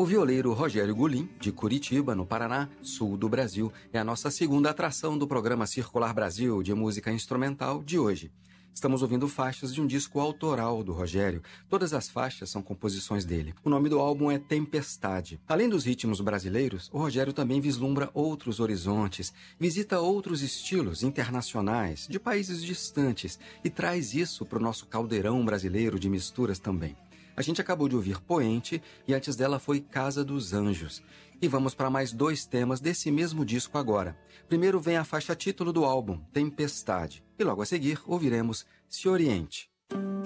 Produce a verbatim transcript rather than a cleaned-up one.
O violeiro Rogério Gulim, de Curitiba, no Paraná, sul do Brasil, é a nossa segunda atração do programa Circular Brasil de música instrumental de hoje. Estamos ouvindo faixas de um disco autoral do Rogério. Todas as faixas são composições dele. O nome do álbum é Tempestade. Além dos ritmos brasileiros, o Rogério também vislumbra outros horizontes, visita outros estilos internacionais, de países distantes, e traz isso para o nosso caldeirão brasileiro de misturas também. A gente acabou de ouvir Poente e antes dela foi Casa dos Anjos. E vamos para mais dois temas desse mesmo disco agora. Primeiro vem a faixa título do álbum, Tempestade. E logo a seguir ouviremos Se Oriente.